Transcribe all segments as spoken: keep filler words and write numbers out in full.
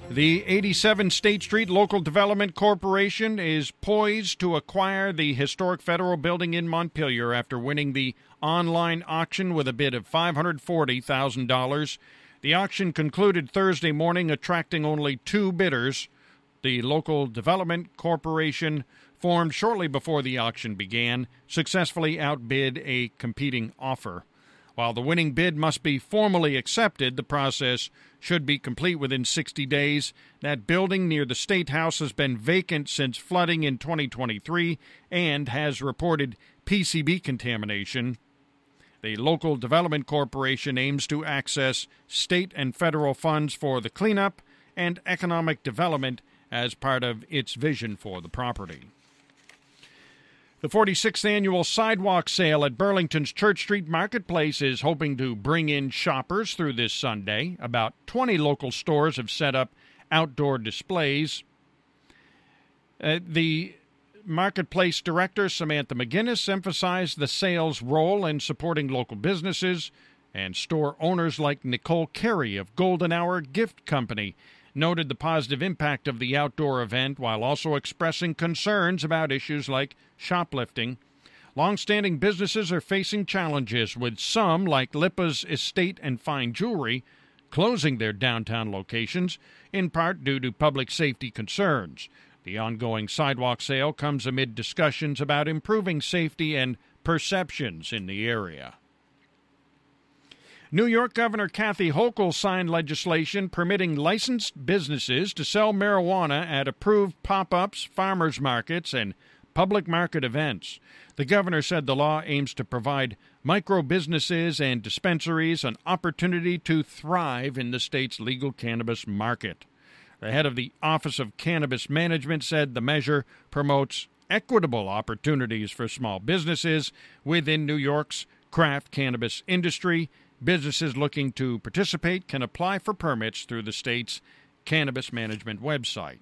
The eighty-seven State Street Local Development Corporation is poised to acquire the historic federal building in Montpelier after winning the online auction with a bid of five hundred forty thousand dollars. The auction concluded Thursday morning, attracting only two bidders. The Local Development Corporation, formed shortly before the auction began, successfully outbid a competing offer. While the winning bid must be formally accepted, the process should be complete within sixty days. That building near the State House has been vacant since flooding in twenty twenty-three and has reported P C B contamination. The Local Development Corporation aims to access state and federal funds for the cleanup and economic development as part of its vision for the property. The forty-sixth annual sidewalk sale at Burlington's Church Street Marketplace is hoping to bring in shoppers through this Sunday. About twenty local stores have set up outdoor displays. Uh, the Marketplace Director, Samantha McGinnis, emphasized the sale's role in supporting local businesses, and store owners like Nicole Carey of Golden Hour Gift Company noted the positive impact of the outdoor event while also expressing concerns about issues like shoplifting. Long-standing businesses are facing challenges, with some, like Lipa's Estate and Fine Jewelry, closing their downtown locations, in part due to public safety concerns. The ongoing sidewalk sale comes amid discussions about improving safety and perceptions in the area. New York Governor Kathy Hochul signed legislation permitting licensed businesses to sell marijuana at approved pop-ups, farmers markets, and public market events. The governor said the law aims to provide micro-businesses and dispensaries an opportunity to thrive in the state's legal cannabis market. The head of the Office of Cannabis Management said the measure promotes equitable opportunities for small businesses within New York's craft cannabis industry. Businesses looking to participate can apply for permits through the state's cannabis management website.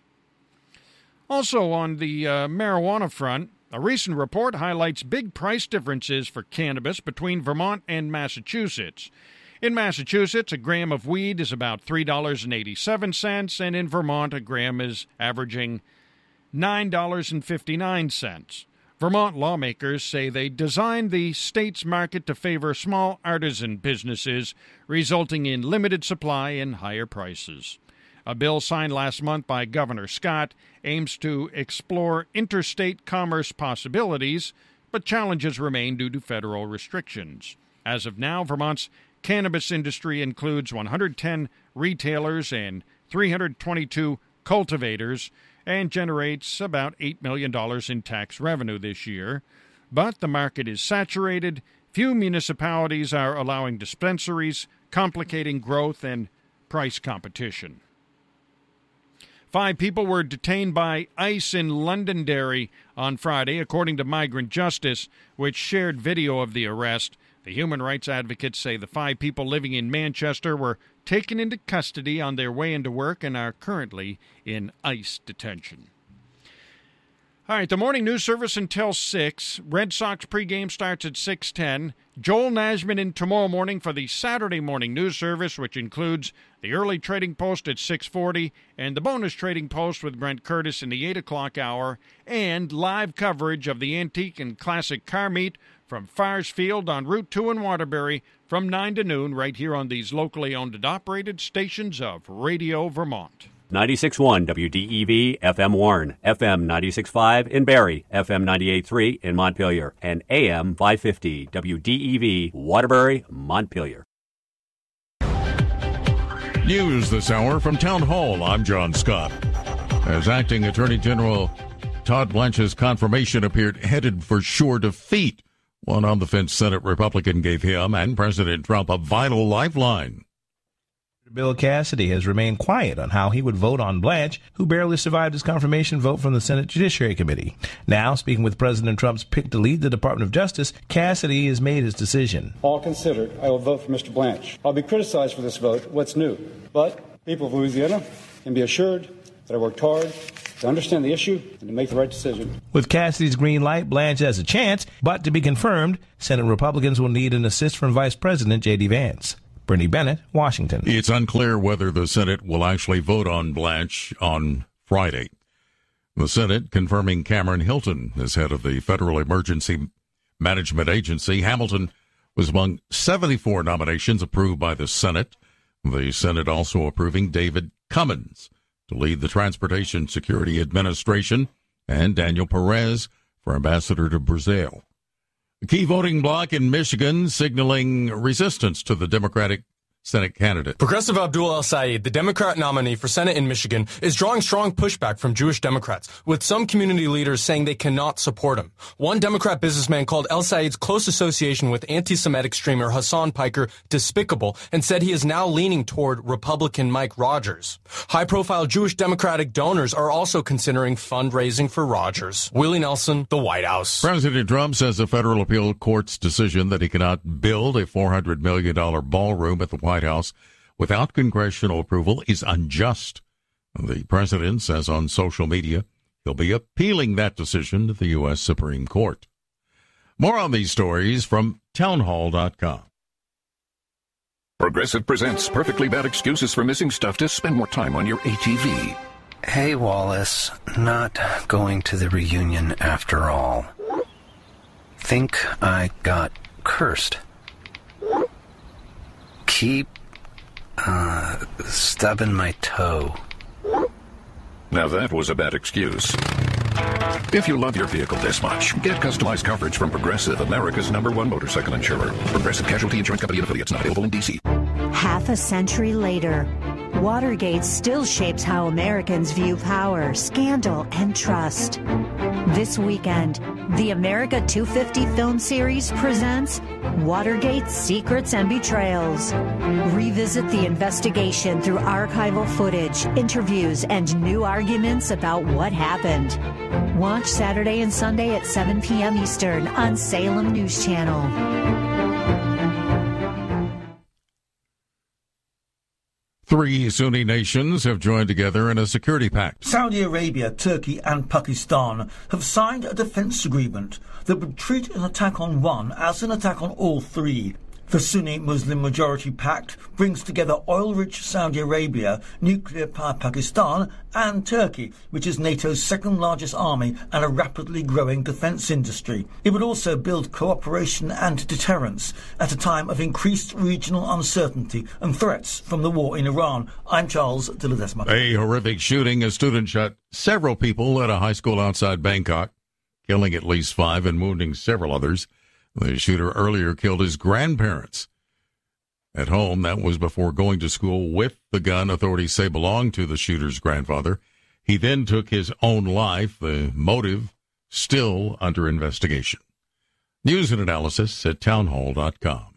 Also on the uh, marijuana front, a recent report highlights big price differences for cannabis between Vermont and Massachusetts. In Massachusetts, a gram of weed is about three dollars and eighty-seven cents, and in Vermont, a gram is averaging nine dollars and fifty-nine cents. Vermont lawmakers say they designed the state's market to favor small artisan businesses, resulting in limited supply and higher prices. A bill signed last month by Governor Scott aims to explore interstate commerce possibilities, but challenges remain due to federal restrictions. As of now, Vermont's cannabis industry includes one hundred ten retailers and three hundred twenty-two cultivators, and generates about eight million dollars in tax revenue this year. But the market is saturated. Few municipalities are allowing dispensaries, complicating growth and price competition. Five people were detained by ICE in Londonderry on Friday, according to Migrant Justice, which shared video of the arrest. The human rights advocates say the five people living in Manchester were taken into custody on their way into work and are currently in ICE detention. All right, the morning news service until six. Red Sox pregame starts at six ten. Joel Nashman in tomorrow morning for the Saturday morning news service, which includes the early trading post at six forty and the bonus trading post with Brent Curtis in the eight o'clock hour, and live coverage of the antique and classic car meet from Fars Field on Route two in Waterbury from nine to noon right here on these locally owned and operated stations of Radio Vermont. ninety-six point one W D E V F M Warren, F M ninety-six point five in Barrie, F M ninety-eight point three in Montpelier, and A M five fifty W D E V Waterbury, Montpelier. News this hour from Town Hall. I'm John Scott. As Acting Attorney General Todd Blanche's confirmation appeared headed for sure defeat, one on-the-fence Senate Republican gave him and President Trump a vital lifeline. Bill Cassidy has remained quiet on how he would vote on Blanche, who barely survived his confirmation vote from the Senate Judiciary Committee. Now, speaking with President Trump's pick to lead the Department of Justice, Cassidy has made his decision. All considered, I will vote for Mister Blanche. I'll be criticized for this vote. What's new? But people of Louisiana can be assured that I worked hard to understand the issue and to make the right decision. With Cassidy's green light, Blanche has a chance, but to be confirmed, Senate Republicans will need an assist from Vice President J D. Vance. Bernie Bennett, Washington. It's unclear whether the Senate will actually vote on Blanche on Friday. The Senate confirming Cameron Hilton as head of the Federal Emergency Management Agency. Hamilton was among seventy-four nominations approved by the Senate. The Senate also approving David Cummins to lead the Transportation Security Administration and Daniel Perez for ambassador to Brazil. The key voting bloc in Michigan signaling resistance to the Democratic Senate candidate. Progressive Abdul El-Sayed, the Democrat nominee for Senate in Michigan, is drawing strong pushback from Jewish Democrats, with some community leaders saying they cannot support him. One Democrat businessman called El-Sayed's close association with anti-Semitic streamer Hassan Piker despicable and said he is now leaning toward Republican Mike Rogers. High-profile Jewish Democratic donors are also considering fundraising for Rogers. Willie Nelson, the White House. President Trump says the federal appeal court's decision that he cannot build a four hundred million dollars ballroom at the White House without congressional approval is unjust. The president says on social media he'll be appealing that decision to the U S Supreme Court. More on these stories from townhall dot com. Progressive presents perfectly bad excuses for missing stuff to spend more time on your A T V. Hey, Wallace, not going to the reunion after all. Think I got cursed. Keep, uh, stubbing my toe. Now that was a bad excuse. If you love your vehicle this much, get customized coverage from Progressive, America's number one motorcycle insurer. Progressive Casualty Insurance Company and affiliates, not available in D C. Half a century later, Watergate still shapes how Americans view power, scandal, and trust. This weekend, the America two fifty film series presents Watergate Secrets and Betrayals. Revisit the investigation through archival footage, interviews, and new arguments about what happened. Watch Saturday and Sunday at seven p.m. Eastern on Salem News Channel. Three Sunni nations have joined together in a security pact. Saudi Arabia, Turkey and Pakistan have signed a defence agreement that would treat an attack on one as an attack on all three. The Sunni Muslim Majority Pact brings together oil-rich Saudi Arabia, nuclear-power Pakistan and Turkey, which is NATO's second-largest army and a rapidly growing defence industry. It would also build cooperation and deterrence at a time of increased regional uncertainty and threats from the war in Iran. I'm Charles de Ledesma. A horrific shooting. A student shot several people at a high school outside Bangkok, killing at least five and wounding several others. The shooter earlier killed his grandparents at home. That was before going to school with the gun authorities say belonged to the shooter's grandfather. He then took his own life. The motive still under investigation. News and analysis at townhall dot com.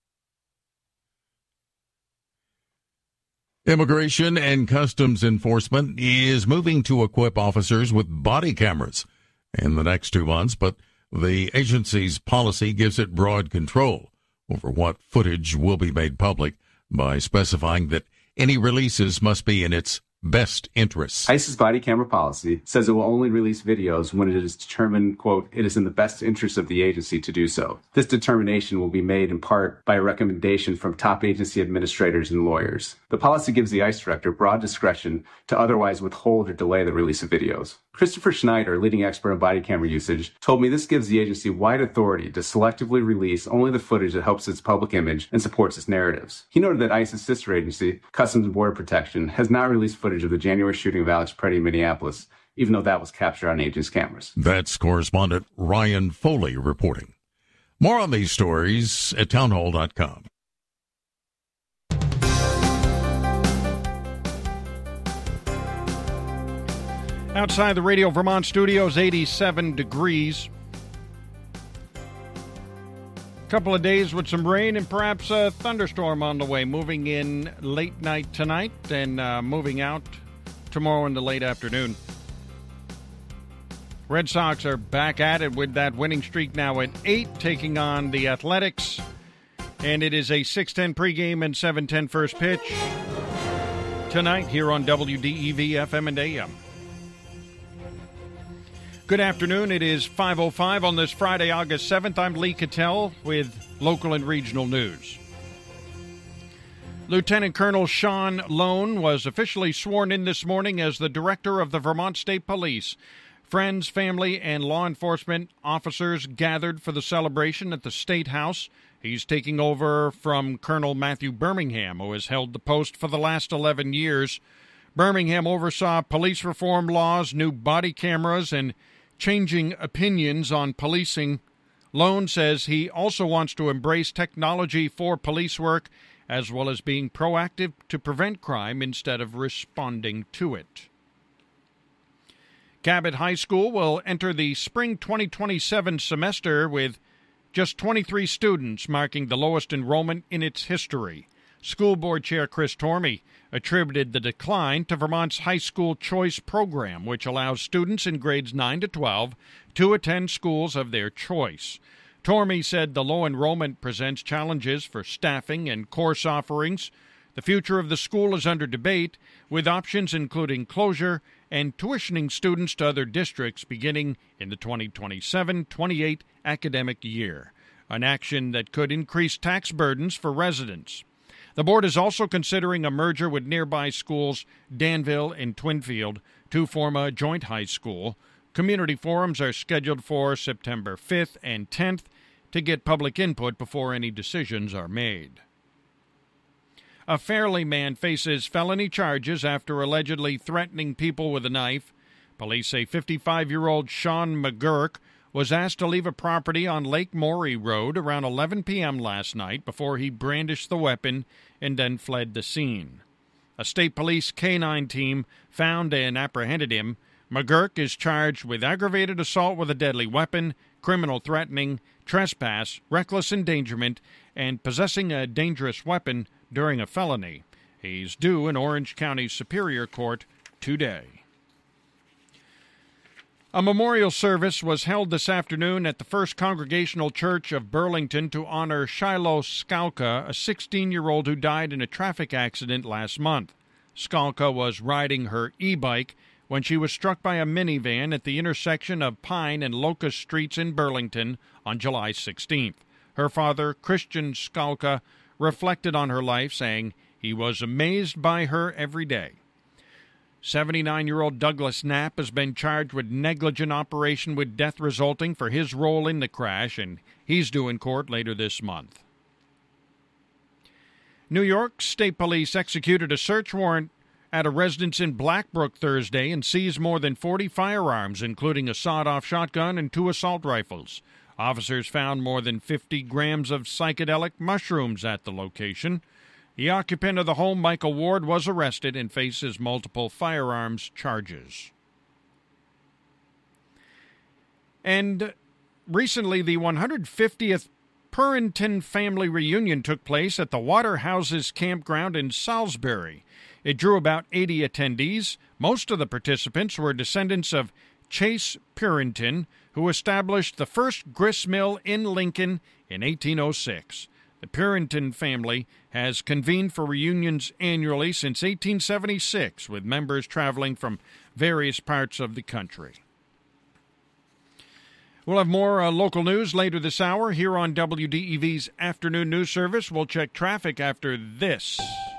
Immigration and Customs Enforcement is moving to equip officers with body cameras in the next two months, but the agency's policy gives it broad control over what footage will be made public by specifying that any releases must be in its best interests. ICE's body camera policy says it will only release videos when it is determined, quote, it is in the best interest of the agency to do so. This determination will be made in part by a recommendation from top agency administrators and lawyers. The policy gives the ICE director broad discretion to otherwise withhold or delay the release of videos. Christopher Schneider, leading expert on body camera usage, told me this gives the agency wide authority to selectively release only the footage that helps its public image and supports its narratives. He noted that ICE's sister agency, Customs and Border Protection, has not released footage of the January shooting of Alex Preddy in Minneapolis, even though that was captured on agency cameras. That's correspondent Ryan Foley reporting. More on these stories at townhall dot com. Outside the Radio Vermont studios, eighty-seven degrees. Couple of days with some rain and perhaps a thunderstorm on the way, moving in late night tonight and uh, moving out tomorrow in the late afternoon. Red Sox are back at it with that winning streak now at eight, taking on the Athletics. And it is a six ten pregame and seven ten first pitch tonight here on W D E V F M and A M. Good afternoon. It is five oh five on this Friday, August seventh. I'm Lee Cattell with local and regional news. Lieutenant Colonel Sean Lone was officially sworn in this morning as the director of the Vermont State Police. Friends, family, and law enforcement officers gathered for the celebration at the State House. He's taking over from Colonel Matthew Birmingham, who has held the post for the last eleven years. Birmingham oversaw police reform laws, new body cameras, and changing opinions on policing. Lone says he also wants to embrace technology for police work, as well as being proactive to prevent crime instead of responding to it. Cabot High School will enter the spring twenty twenty-seven semester with just twenty-three students, marking the lowest enrollment in its history. School Board Chair Chris Tormey attributed the decline to Vermont's High School Choice program, which allows students in grades nine to twelve to attend schools of their choice. Tormey said the low enrollment presents challenges for staffing and course offerings. The future of the school is under debate, with options including closure and tuitioning students to other districts beginning in the twenty twenty-seven twenty-eight academic year, an action that could increase tax burdens for residents. The board is also considering a merger with nearby schools Danville and Twinfield to form a joint high school. Community forums are scheduled for September fifth and tenth to get public input before any decisions are made. A Fairleigh man faces felony charges after allegedly threatening people with a knife. Police say fifty-five-year-old Sean McGurk was asked to leave a property on Lake Morey Road around eleven p.m. last night before he brandished the weapon and then fled the scene. A state police K nine team found and apprehended him. McGurk is charged with aggravated assault with a deadly weapon, criminal threatening, trespass, reckless endangerment, and possessing a dangerous weapon during a felony. He's due in Orange County Superior Court today. A memorial service was held this afternoon at the First Congregational Church of Burlington to honor Shiloh Skalka, a sixteen-year-old who died in a traffic accident last month. Skalka was riding her e-bike when she was struck by a minivan at the intersection of Pine and Locust Streets in Burlington on July sixteenth. Her father, Christian Skalka, reflected on her life, saying he was amazed by her every day. seventy-nine-year-old Douglas Knapp has been charged with negligent operation with death resulting for his role in the crash, and he's due in court later this month. New York State Police executed a search warrant at a residence in Blackbrook Thursday and seized more than forty firearms, including a sawed-off shotgun and two assault rifles. Officers found more than fifty grams of psychedelic mushrooms at the location. The occupant of the home, Michael Ward, was arrested and faces multiple firearms charges. And recently, the one hundred fiftieth Purinton family reunion took place at the Waterhouses campground in Salisbury. It drew about eighty attendees. Most of the participants were descendants of Chase Purinton, who established the first grist mill in Lincoln in eighteen oh six. The Purinton family has convened for reunions annually since eighteen seventy-six, with members traveling from various parts of the country. We'll have more uh, local news later this hour here on W D E V's Afternoon News Service. We'll check traffic after this.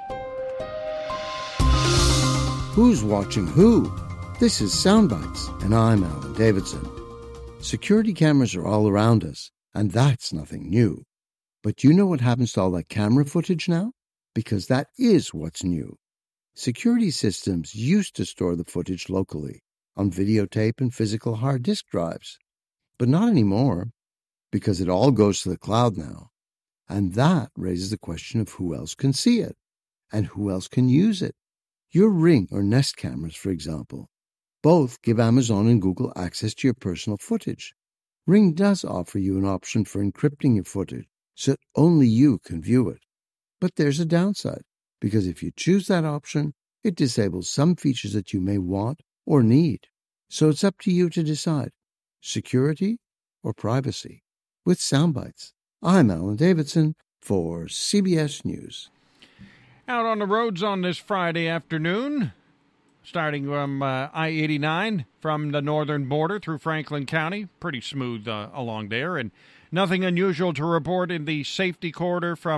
Who's watching who? This is Soundbites, and I'm Alan Davidson. Security cameras are all around us, and that's nothing new. But you know what happens to all that camera footage now? Because that is what's new. Security systems used to store the footage locally, on videotape and physical hard disk drives. But not anymore, because it all goes to the cloud now. And that raises the question of who else can see it, and who else can use it. Your Ring or Nest cameras, for example, both give Amazon and Google access to your personal footage. Ring does offer you an option for encrypting your footage, so that only you can view it. But there's a downside, because if you choose that option, it disables some features that you may want or need. So it's up to you to decide, security or privacy. With Soundbites, I'm Alan Davidson for C B S News. Out on the roads on this Friday afternoon, starting from uh, I eighty-nine from the northern border through Franklin County. Pretty smooth uh, along there, and nothing unusual to report in the safety corridor from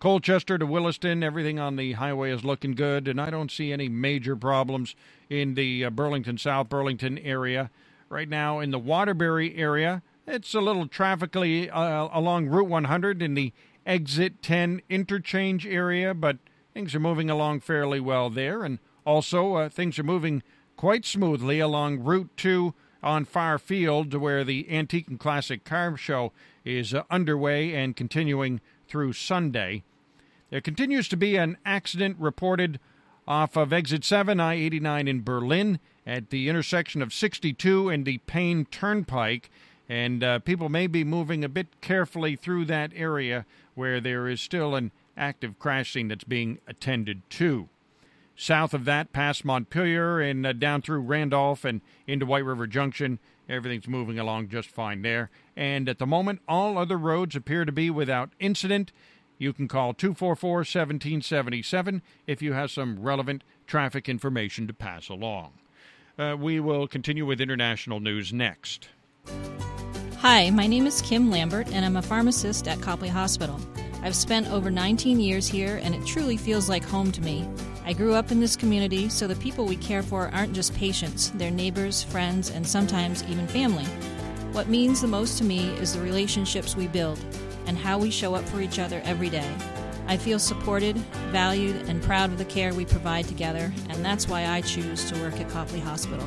Colchester to Williston, everything on the highway is looking good, and I don't see any major problems in the uh, Burlington, South Burlington area. Right now in the Waterbury area, it's a little traffically uh, along Route one hundred in the Exit ten interchange area, but things are moving along fairly well there. And also, uh, things are moving quite smoothly along Route two on Far Field, where the Antique and Classic Car Show is uh, underway and continuing through Sunday. There continues to be an accident reported off of Exit seven, I eighty-nine in Berlin at the intersection of sixty-two and the Payne Turnpike, and uh, people may be moving a bit carefully through that area where there is still an active crash scene that's being attended to. South of that, past Montpelier and uh, down through Randolph and into White River Junction, everything's moving along just fine there. And at the moment, all other roads appear to be without incident. You can call two four four, one seven seven seven if you have some relevant traffic information to pass along. Uh, we will continue with international news next. Hi, my name is Kim Lambert, and I'm a pharmacist at Copley Hospital. I've spent over nineteen years here, and it truly feels like home to me. I grew up in this community, so the people we care for aren't just patients, they're neighbors, friends, and sometimes even family. What means the most to me is the relationships we build and how we show up for each other every day. I feel supported, valued, and proud of the care we provide together, and that's why I choose to work at Copley Hospital.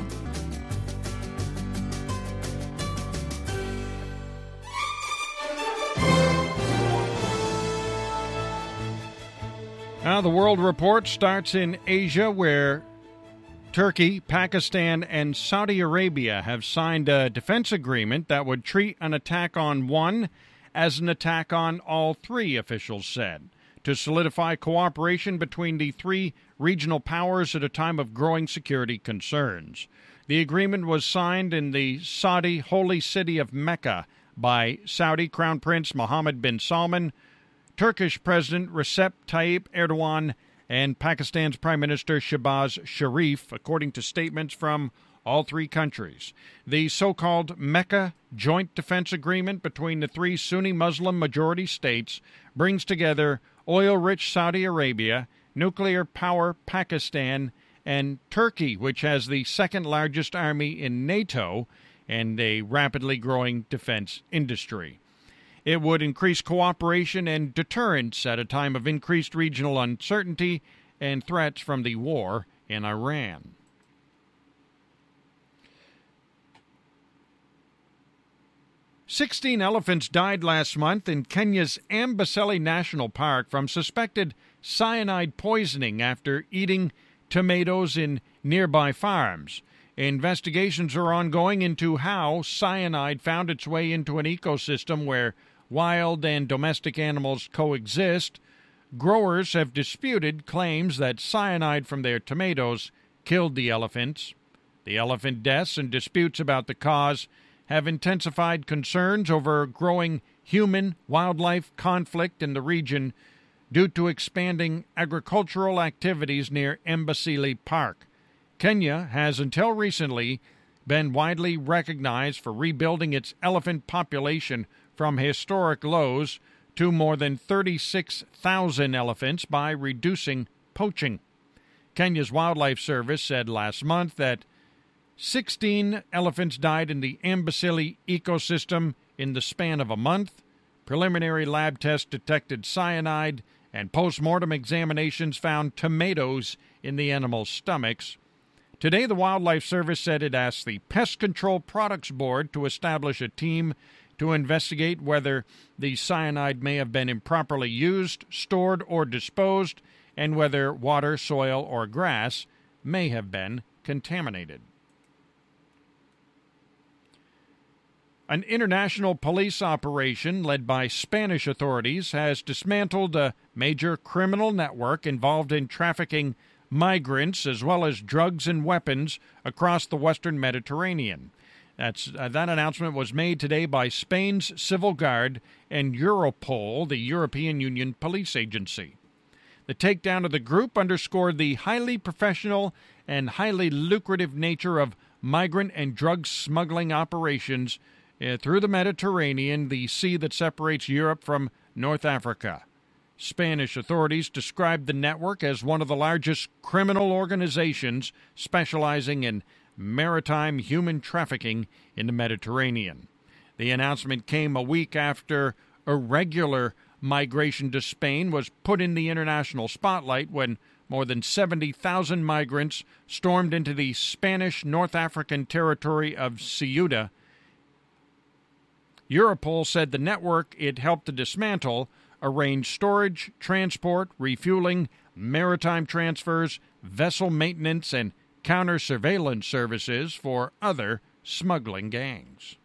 Now, the World Report starts in Asia, where Turkey, Pakistan, and Saudi Arabia have signed a defense agreement that would treat an attack on one as an attack on all three, officials said, to solidify cooperation between the three regional powers at a time of growing security concerns. The agreement was signed in the Saudi holy city of Mecca by Saudi Crown Prince Mohammed bin Salman, Turkish President Recep Tayyip Erdogan, and Pakistan's Prime Minister Shehbaz Sharif, according to statements from all three countries. The so-called Mecca Joint Defense Agreement between the three Sunni Muslim majority states brings together oil-rich Saudi Arabia, nuclear power Pakistan, and Turkey, which has the second-largest army in NATO and a rapidly growing defense industry. It would increase cooperation and deterrence at a time of increased regional uncertainty and threats from the war in Iran. Sixteen elephants died last month in Kenya's Amboseli National Park from suspected cyanide poisoning after eating tomatoes in nearby farms. Investigations are ongoing into how cyanide found its way into an ecosystem where wild and domestic animals coexist. Growers have disputed claims that cyanide from their tomatoes killed the elephants. The elephant deaths and disputes about the cause have intensified concerns over growing human-wildlife conflict in the region due to expanding agricultural activities near Amboseli Park. Kenya has until recently been widely recognized for rebuilding its elephant population from historic lows to more than thirty-six thousand elephants by reducing poaching. Kenya's Wildlife Service said last month that sixteen elephants died in the Amboseli ecosystem in the span of a month. Preliminary lab tests detected cyanide, and post-mortem examinations found tomatoes in the animals' stomachs. Today, the Wildlife Service said it asked the Pest Control Products Board to establish a team to investigate whether the cyanide may have been improperly used, stored, or disposed, and whether water, soil, or grass may have been contaminated. An international police operation led by Spanish authorities has dismantled a major criminal network involved in trafficking migrants as well as drugs and weapons across the western Mediterranean. That's, uh, that announcement was made today by Spain's Civil Guard and Europol, the European Union police agency. The takedown of the group underscored the highly professional and highly lucrative nature of migrant and drug smuggling operations uh, through the Mediterranean, the sea that separates Europe from North Africa. Spanish authorities described the network as one of the largest criminal organizations specializing in maritime human trafficking in the Mediterranean. The announcement came a week after irregular migration to Spain was put in the international spotlight when more than seventy thousand migrants stormed into the Spanish North African territory of Ceuta. Europol said the network it helped to dismantle arranged storage, transport, refueling, maritime transfers, vessel maintenance, and counter-surveillance services for other smuggling gangs.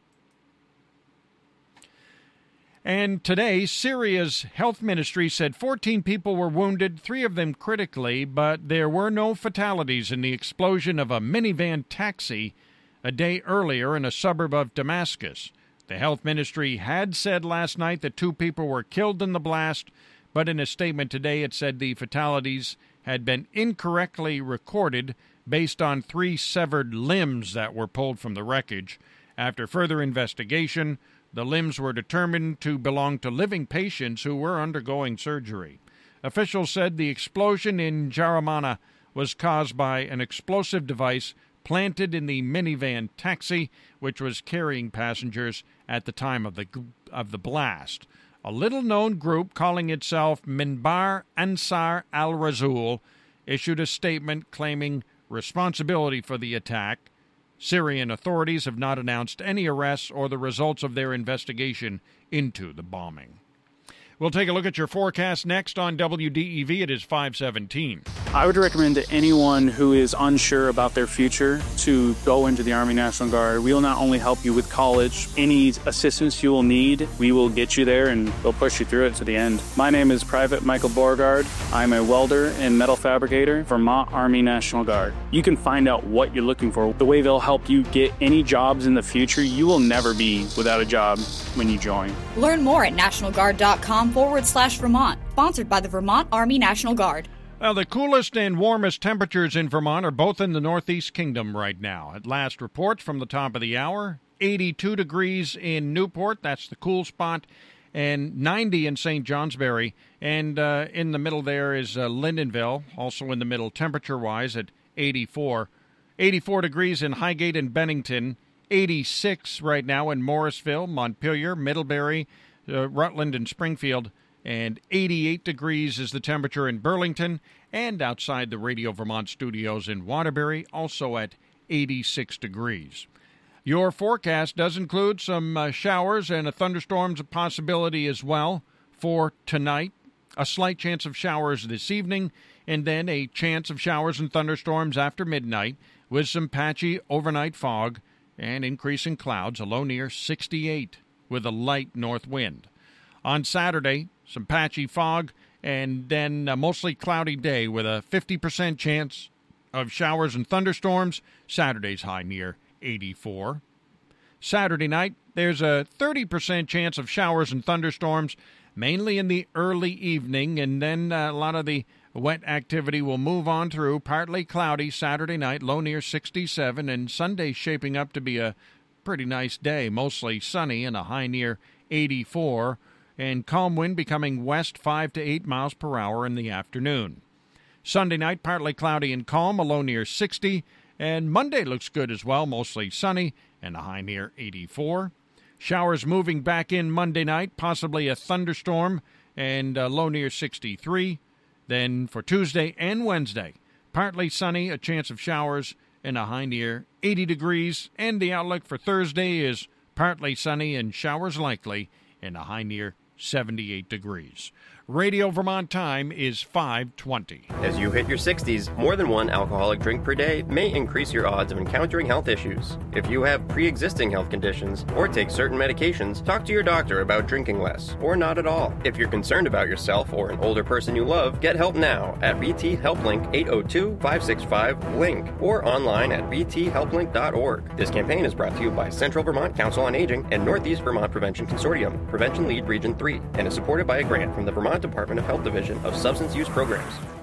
And today, Syria's health ministry said fourteen people were wounded, three of them critically, but there were no fatalities in the explosion of a minivan taxi a day earlier in a suburb of Damascus. The health ministry had said last night that two people were killed in the blast, but in a statement today it said the fatalities had been incorrectly recorded based on three severed limbs that were pulled from the wreckage. After further investigation, the limbs were determined to belong to living patients who were undergoing surgery. Officials said the explosion in Jaramana was caused by an explosive device planted in the minivan taxi, which was carrying passengers at the time of the of the blast. A little-known group calling itself Minbar Ansar al-Rasul issued a statement claiming responsibility for the attack. Syrian authorities have not announced any arrests or the results of their investigation into the bombing. We'll take a look at your forecast next on W D E V. It is five seventeen. I would recommend to anyone who is unsure about their future to go into the Army National Guard. We will not only help you with college, any assistance you will need, we will get you there and we'll push you through it to the end. My name is Private Michael Beauregard. I'm a welder and metal fabricator, Vermont Army National Guard. You can find out what you're looking for. The way they'll help you get any jobs in the future, you will never be without a job when you join. Learn more at national guard dot com forward slash Vermont. Sponsored by the Vermont Army National Guard. Well, the coolest and warmest temperatures in Vermont are both in the Northeast Kingdom right now. At last reports from the top of the hour, eighty-two degrees in Newport, that's the cool spot, and ninety in Saint Johnsbury. And uh, in the middle there is uh, Lyndonville, also in the middle temperature-wise at eighty-four. eighty-four degrees in Highgate and Bennington, eighty-six right now in Morrisville, Montpelier, Middlebury, uh, Rutland, and Springfield. And eighty-eight degrees is the temperature in Burlington, and outside the Radio Vermont studios in Waterbury, also at eighty-six degrees. Your forecast does include some uh, showers and a thunderstorm's a possibility as well for tonight. A slight chance of showers this evening, and then a chance of showers and thunderstorms after midnight with some patchy overnight fog and increasing clouds, a low near sixty-eight with a light north wind. On Saturday, some patchy fog, and then a mostly cloudy day with a fifty percent chance of showers and thunderstorms. Saturday's high near eighty-four. Saturday night, there's a thirty percent chance of showers and thunderstorms, mainly in the early evening, and then uh, a lot of the wet activity will move on through. Partly cloudy Saturday night, low near sixty-seven, and Sunday shaping up to be a pretty nice day, mostly sunny and a high near eighty-four. And calm wind becoming west five to eight miles per hour in the afternoon. Sunday night, partly cloudy and calm, a low near sixty. And Monday looks good as well, mostly sunny and a high near eighty-four. Showers moving back in Monday night, possibly a thunderstorm and a low near sixty-three. Then for Tuesday and Wednesday, partly sunny, a chance of showers and a high near eighty degrees. And the outlook for Thursday is partly sunny and showers likely and a high near seventy-eight degrees. Radio Vermont time is five twenty. As you hit your sixties, more than one alcoholic drink per day may increase your odds of encountering health issues. If you have pre-existing health conditions or take certain medications, talk to your doctor about drinking less or not at all. If you're concerned about yourself or an older person you love, get help now at V T HelpLink eight oh two, five six five, LINK or online at v t help link dot org. This campaign is brought to you by Central Vermont Council on Aging and Northeast Vermont Prevention Consortium, Prevention Lead Region three, and is supported by a grant from the Vermont Department of Health Division of Substance Use Programs.